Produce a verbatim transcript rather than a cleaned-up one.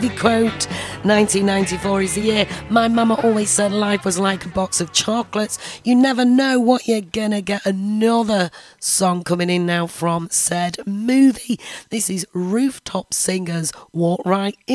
The quote, nineteen ninety-four is the year my mama always said life was like a box of chocolates. You never know what you're gonna get. Another song coming in now from said movie. This is Rooftop Singers, Walk Right In.